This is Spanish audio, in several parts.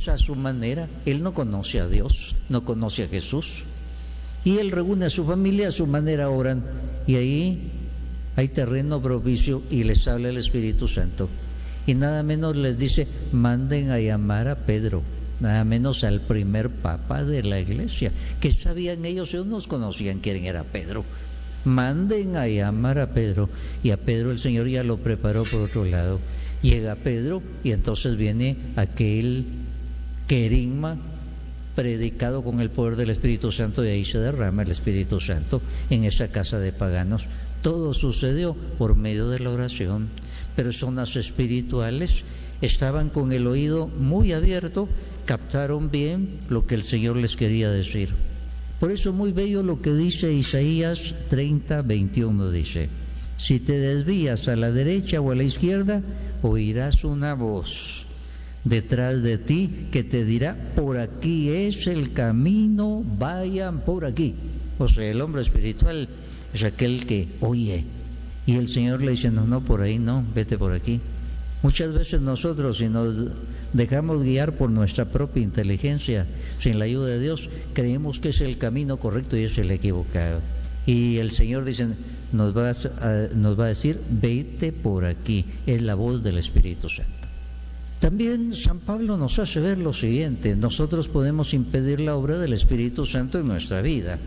es a su manera. Él no conoce a Dios, no conoce a Jesús. Y él reúne a su familia, a su manera oran. Y ahí hay terreno propicio y les habla el Espíritu Santo. Y nada menos les dice, manden a llamar a Pedro. Nada menos al primer papa de la iglesia. ¿Qué sabían ellos? Ellos no conocían quién era Pedro. Manden a llamar a Pedro. Y a Pedro el Señor ya lo preparó por otro lado. Llega Pedro y entonces viene aquel querigma predicado con el poder del Espíritu Santo, y ahí se derrama el Espíritu Santo en esa casa de paganos. Todo sucedió por medio de la oración. Personas espirituales estaban con el oído muy abierto, captaron bien lo que el Señor les quería decir. Por eso muy bello lo que dice Isaías 30:21, dice: si te desvías a la derecha o a la izquierda, oirás una voz detrás de ti que te dirá, por aquí es el camino, vayan por aquí. O sea, el hombre espiritual es aquel que oye, y el Señor le dice, no, por ahí no, vete por aquí. Muchas veces nosotros, si nos dejamos guiar por nuestra propia inteligencia, sin la ayuda de Dios, creemos que es el camino correcto y es el equivocado. Y el Señor dice, nos va a decir, vete por aquí, es la voz del Espíritu Santo. También San Pablo nos hace ver lo siguiente: nosotros podemos impedir la obra del Espíritu Santo en nuestra vida.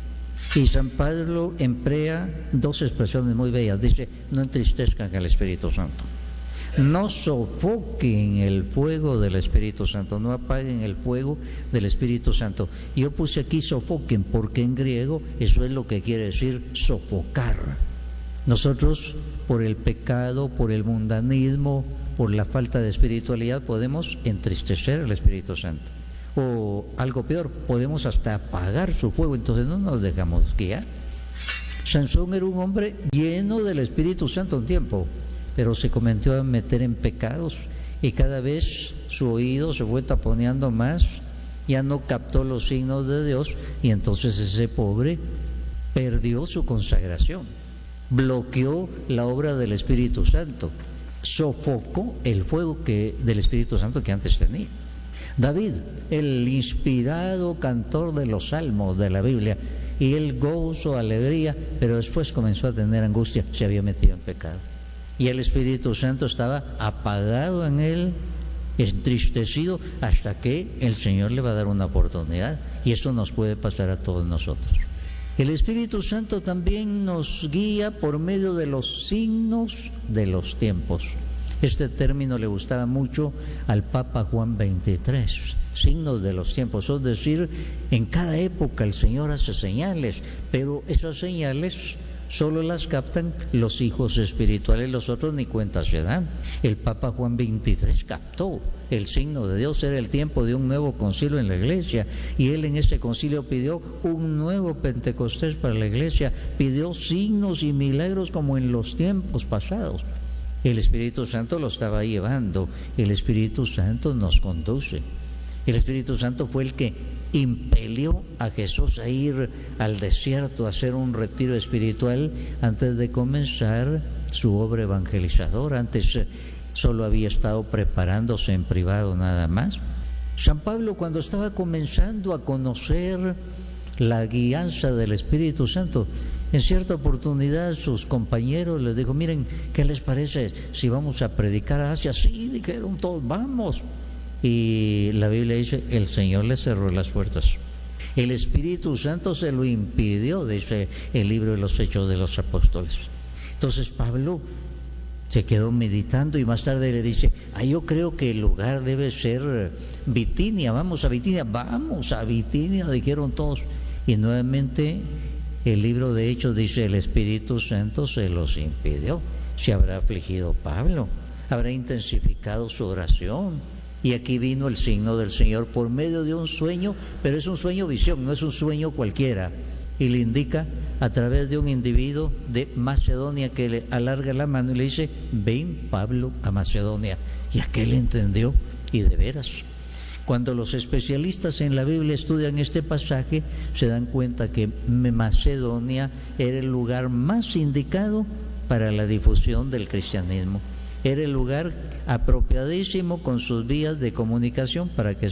Y San Pablo emplea dos expresiones muy bellas. Dice, no entristezcan al Espíritu Santo. No sofoquen el fuego del Espíritu Santo, no apaguen el fuego del Espíritu Santo. Yo puse aquí sofoquen porque en griego eso es lo que quiere decir sofocar. Nosotros, por el pecado, por el mundanismo, por la falta de espiritualidad, podemos entristecer al Espíritu Santo. O algo peor, podemos hasta apagar su fuego, entonces no nos dejamos guiar. Sansón era un hombre lleno del Espíritu Santo un tiempo, pero se comenzó a meter en pecados y cada vez su oído se fue taponeando más, ya no captó los signos de Dios, y entonces ese pobre perdió su consagración, bloqueó la obra del Espíritu Santo, sofocó el fuego del Espíritu Santo que antes tenía. David, el inspirado cantor de los salmos de la Biblia, y el gozo, alegría, pero después comenzó a tener angustia, se había metido en pecado. Y el Espíritu Santo estaba apagado en él, entristecido, hasta que el Señor le va a dar una oportunidad. Y eso nos puede pasar a todos nosotros. El Espíritu Santo también nos guía por medio de los signos de los tiempos. Este término le gustaba mucho al Papa Juan XXIII, signos de los tiempos. Es decir, en cada época el Señor hace señales, pero esas señales solo las captan los hijos espirituales, los otros ni cuenta se dan. El Papa Juan XXIII captó el signo de Dios, era el tiempo de un nuevo concilio en la iglesia, y él en ese concilio pidió un nuevo Pentecostés para la iglesia, pidió signos y milagros como en los tiempos pasados. El Espíritu Santo lo estaba llevando, el Espíritu Santo nos conduce. El Espíritu Santo fue el que impelió a Jesús a ir al desierto a hacer un retiro espiritual antes de comenzar su obra evangelizadora. Antes solo había estado preparándose en privado nada más. San Pablo, cuando estaba comenzando a conocer la guianza del Espíritu Santo, en cierta oportunidad sus compañeros les dijo, miren, ¿qué les parece si vamos a predicar a Asia? Sí, dijeron todos, vamos. Y la Biblia dice, el Señor les cerró las puertas. El Espíritu Santo se lo impidió, dice el libro de los Hechos de los Apóstoles. Entonces Pablo se quedó meditando y más tarde le dice, yo creo que el lugar debe ser Bitinia, vamos a Bitinia, dijeron todos. Y nuevamente el libro de Hechos dice, el Espíritu Santo se los impidió. Se habrá afligido Pablo, habrá intensificado su oración. Y aquí vino el signo del Señor por medio de un sueño, pero es un sueño visión, no es un sueño cualquiera. Y le indica a través de un individuo de Macedonia que le alarga la mano y le dice, ven Pablo a Macedonia. Y aquel entendió, y de veras. Cuando los especialistas en la Biblia estudian este pasaje, se dan cuenta que Macedonia era el lugar más indicado para la difusión del cristianismo. Era el lugar apropiadísimo con sus vías de comunicación para que